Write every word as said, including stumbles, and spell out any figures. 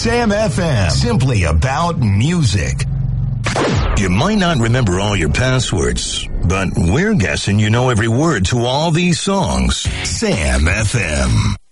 Sam F M. Simply about music. You might not remember all your passwords, but we're guessing you know every word to all these songs. Sam F M.